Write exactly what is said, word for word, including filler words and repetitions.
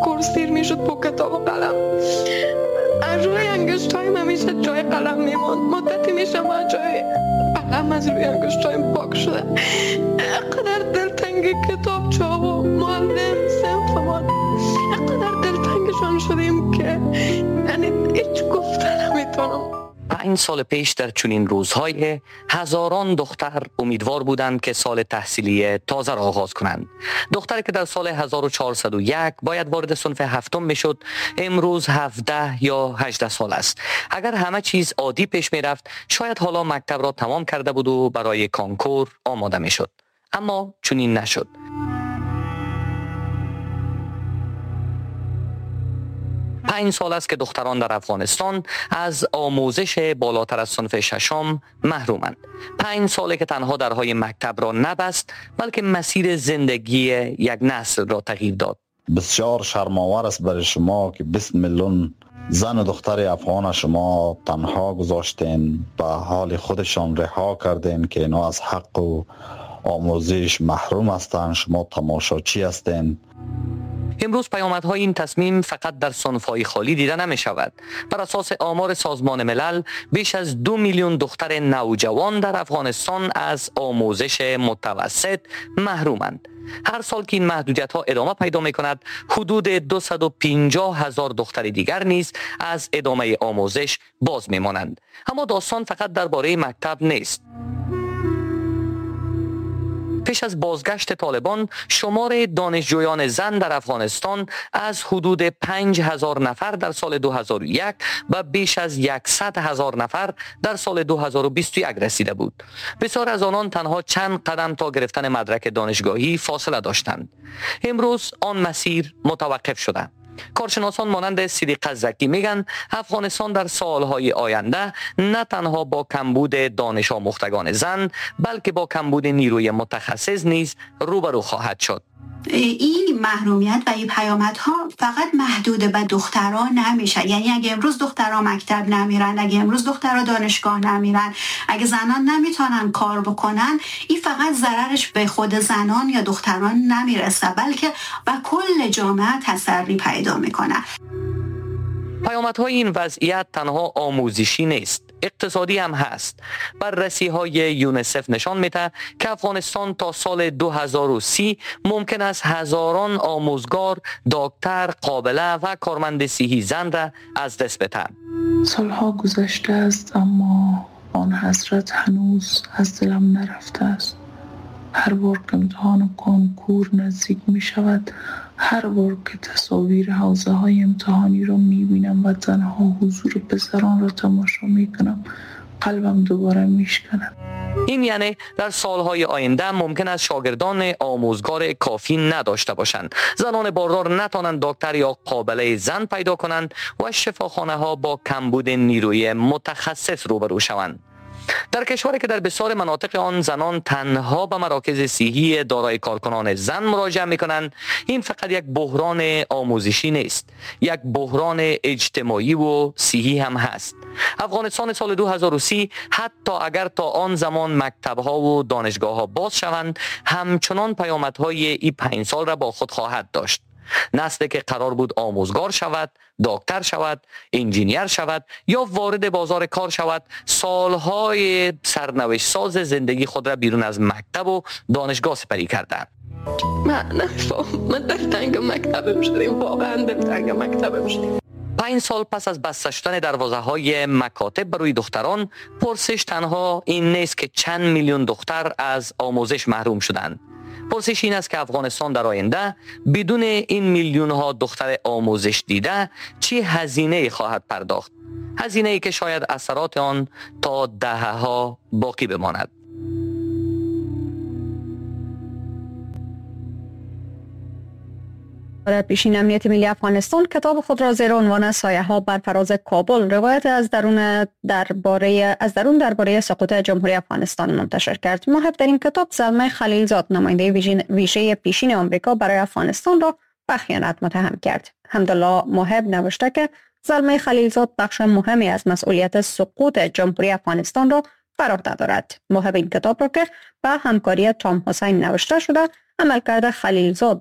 کرسیر میشد با کتاب و قلم. از روی انگشتایم همیشه جای قلم میموند. مدتی میشه ما جای قلم از روی انگشتایم پاک شده. اقدر دلتنگ کتابچه و معلم صنفمان، اقدر دلتنگشان شدیم که یعنی هیچ گفتن نمیتونم. پنج سال پیش در چنین روزهای هزاران دختر امیدوار بودند که سال تحصیلی تازه را آغاز کنند. دختری که در سال هزار و چهارصد و یک باید وارد صنف هفتم میشد، امروز هفده یا هجده سال است. اگر همه چیز عادی پیش می رفت شاید حالا مکتب را تمام کرده بود و برای کانکور آماده می شد. اما چنین نشد. پنج سال است که دختران در افغانستان از آموزش بالاتر از صنف ششم محرومند. پنج ساله که تنها درهای مکتب را نبست بلکه مسیر زندگی یک نسل را تغییر داد. بسیار شرم‌آور است برای شما که بیست میلیون زن و دختر افغان شما تنها گذاشتین، به حال خودشان رها کردین که اینا از حق و آموزش محروم هستند. شما تماشاچی هستین. امروز پیامدهای این تصمیم فقط در صنف‌های خالی دیده نمی شود. بر اساس آمار سازمان ملل بیش از دو میلیون دختر نوجوان در افغانستان از آموزش متوسط محرومند. هر سال که این محدودیت ها ادامه پیدا می کند حدود دویست و پنجاه هزار دختر دیگر نیز از ادامه آموزش باز می مانند. اما داستان فقط درباره مکتب نیست. پیش از بازگشت طالبان شمار دانشجویان زن در افغانستان از حدود پنج هزار نفر در سال دو هزار و یک و بیش از صد هزار نفر در سال دو هزار و بیست و یک رسیده بود. بسیار از آنان تنها چند قدم تا گرفتن مدرک دانشگاهی فاصله داشتند. امروز آن مسیر متوقف شده. کارشناسان مانند صدیق زکی میگن افغانستان در سالهای آینده نه تنها با کمبود دانش آموختگان زن بلکه با کمبود نیروی متخصص نیز روبرو خواهد شد. این محرومیت و این پیامدها فقط محدود به دختران نمیشه. یعنی اگه امروز دخترها مکتب نمیرن، اگه امروز دخترها دانشگاه نمیرن، اگه زنان نمیتونن کار بکنن، این فقط ضررش به خود زنان یا دختران نمیرسه بلکه به کل جامعه تسری پیدا میکنه. پیامدهای این وضعیت تنها آموزشی نیست، اقتصادی هم هست. بررسی های یونیسف نشان میده که افغانستان تا سال دو هزار و سی ممکن است هزاران آموزگار، دکتر، قابله و کارمند صحی زن را از دست بده. سالها گذشته است اما آن حسرت هنوز از دلم نرفته است. هر بار که امتحان کنکور نزدیک می شود، هر بار که تصاویر حوزه های امتحانی را می بینم و تنها حضور پسران را تماشا می کنم، قلبم دوباره می شکند. این یعنی در سالهای آینده ممکن است شاگردان آموزگار کافی نداشته باشند، زنان باردار نتوانند دکتر یا قابله زن پیدا کنند و شفاخانه ها با کمبود نیروی متخصص روبرو شوند. در کشوری که در بسیار مناطق آن زنان تنها به مراکز صحی دارای کارکنان زن مراجعه می‌کنند، این فقط یک بحران آموزشی نیست، یک بحران اجتماعی و صحی هم هست. افغانستان سال دو هزار و سی حتی اگر تا آن زمان مکتب‌ها و دانشگاه‌ها باز شوند، همچنان پیامدهای این پنج سال را با خود خواهد داشت. نسلی که قرار بود آموزگار شود، دکتر شود، انجینیر شود یا وارد بازار کار شود، سالهای سرنوشت ساز زندگی خود را بیرون از مکتب و دانشگاه سپری کردند. من نفهم، من دلتنگ مکتبم شدیم، واقعا دلتنگ مکتبم شدیم. پنج سال پس از بسته شدن دروازه های مکاتب برای دختران، پرسش تنها این نیست که چند میلیون دختر از آموزش محروم شدند. پرسش این است که افغانستان در آینده بدون این میلیون ها دختر آموزش دیده چه هزینه خواهد پرداخت؟ هزینه ای که شاید اثرات آن تا دهه ها باقی بماند. پیشین امنیت ملی افغانستان کتاب خود را زیر عنوان سایه ها بر فراز کابل روایت از درون درباره از درون درباره سقوط جمهوری افغانستان منتشر کرد. محب در این کتاب زلمه خلیلزاد نماینده ویژه پیشین آمریکا برای افغانستان را به خیانت متهم کرد. حمدالله محب نوشته که زلمه خلیلزاد بخش مهمی از مسئولیت سقوط جمهوری افغانستان را بر عهده دارد. محب این کتاب را که به همکاری تام حسین نوشته شده، عملکرد خلیلزاد